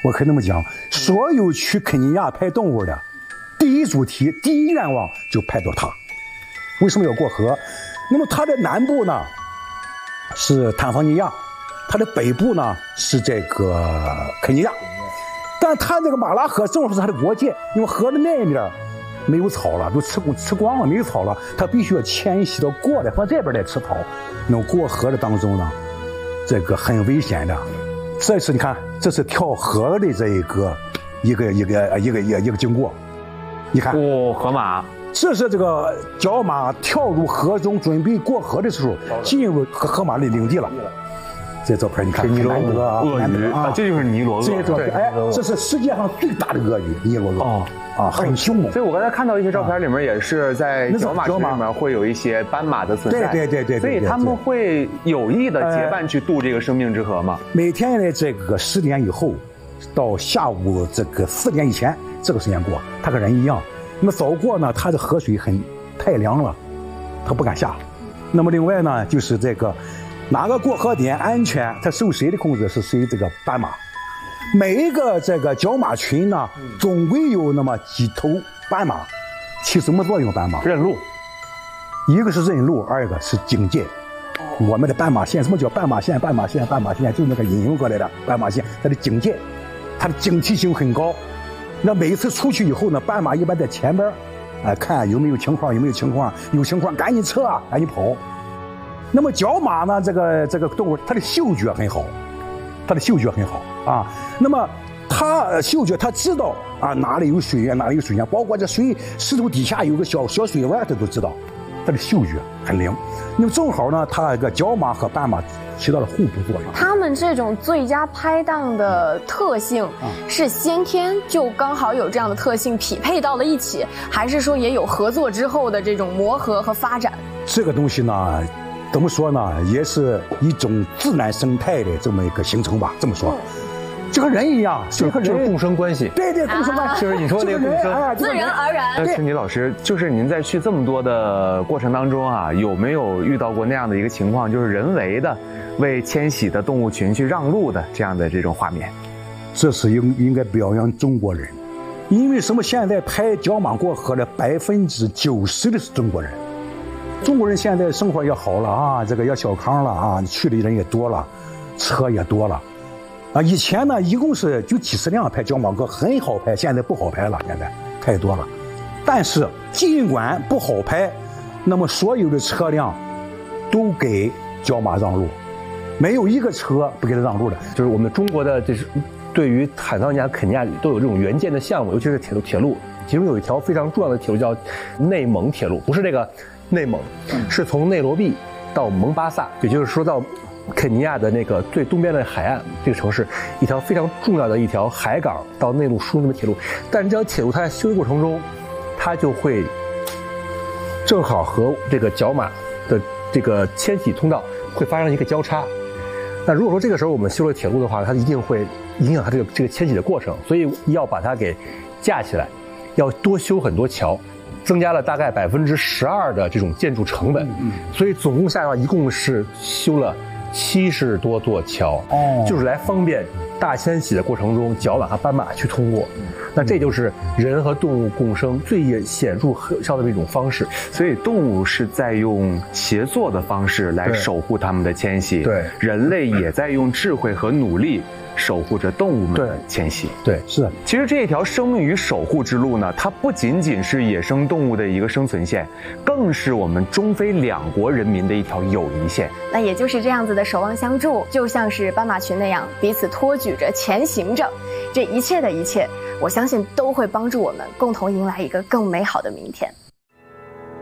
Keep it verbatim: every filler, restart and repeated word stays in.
我可以那么讲，所有去肯尼亚拍动物的，第一主题、第一愿望就拍到它。为什么要过河？那么它的南部呢是坦桑尼亚，它的北部呢是这个肯尼亚。但它这个马拉河正好是它的国界，因为河的那一面没有草了，都吃吃光了，没有草了，它必须要迁徙到过来，到这边来吃草。那么过河的当中呢，这个很危险的。这是你看，这是跳河的这一个一个一个一个一个一个经过。你看， 哦，河马， 这是这个角马跳入河中，准备过河的时候，进入河河马的领地了。这照片你看， 尼罗鳄鱼啊， 这就是尼罗鳄。 这些照片，哎，这是世界上最大的鳄鱼，尼罗鳄。哦。啊，很凶猛。 所以我刚才看到一些照片里面，也是在角马群里面会有一些斑马的存在。 对对对对。 所以他们会有意的结伴去渡这个生命之河吗？ 每天的这个十点以后，到下午这个四点以前，这个时间过，它跟人一样。那么早过呢，它的河水很太凉了，它不敢下。那么另外呢，就是这个哪个过河点安全，它受谁的控制？是随这个斑马。每一个这个角马群呢，总归有那么几头斑马，起什么作用？斑马认路， 一个是认路，二个是警戒。我们的斑马线，什么叫斑马线？斑马线，斑马线就是那个引用过来的斑马线，它的警戒，它的警惕性很高。那每一次出去以后呢，斑马一般在前边，啊、呃，看有没有情况，有没有情况，有情况赶紧撤，赶紧跑。那么角马呢，这个这个动物，它的嗅觉很好，它的嗅觉很好。啊，那么它嗅觉，它知道啊哪里有水源，哪里有水源，包括这水石头底下有个小小水湾，它都知道，它的嗅觉很灵。那么正好呢，它那个角马和斑马起到了互补作用。 他们这种最佳拍档的特性，是先天就刚好有这样的特性匹配到了一起，还是说也有合作之后的这种磨合和发展？ 这个东西呢，怎么说呢，也是一种自然生态的这么一个形成吧。这么说。嗯，就和人一样， 就和就是共生关系。 对对，共生关系， 就是你说那个共生， 自然而然。 那青迪老师，就是您在去这么多的过程当中啊，有没有遇到过那样的一个情况，就是人为的为迁徙的动物群去让路的这样的这种画面？ 这是应应该表扬中国人，因为什么？现在拍角马过河的百分之九十的是中国人。中国人现在生活也好了啊，这个也小康了啊，去的人也多了，车也多了。啊，以前呢，一共是就几十辆拍角马过，很好拍，现在不好拍了，现在太多了。但是尽管不好拍，那么所有的车辆都给角马让路，没有一个车不给他让路的。 就是我们中国的，就是对于坦桑尼亚、肯尼亚都有这种援建的项目，尤其是铁路。铁路其中有一条非常重要的铁路叫内蒙铁路，不是这个内蒙，是从内罗毕到蒙巴萨，也就是说到肯尼亚的那个最东边的海岸，这个城市一条非常重要的一条海港到内陆输入的铁路。但这条铁路它在修的过程中，它就会正好和这个角马的这个迁徙通道会发生一个交叉。那如果说这个时候我们修了铁路的话，它一定会影响它这个这个迁徙的过程，所以要把它给架起来，要多修很多桥。增加了大概百分之十二的这种建筑成本，所以总共下来一共是修了七十多座桥，哦，就是来方便大迁徙的过程中角马和斑马去通过。那这就是人和动物共生最显著有效的一种方式。 所以动物是在用协作的方式来守护它们的迁徙， 对， 人类也在用智慧和努力守护着动物们的迁徙。 对， 是。 其实这一条生命与守护之路呢，它不仅仅是野生动物的一个生存线，更是我们中非两国人民的一条友谊线。 那也就是这样子的守望相助，就像是斑马群那样彼此托举着前行着，这一切的一切，我相信都会帮助我们共同迎来一个更美好的明天。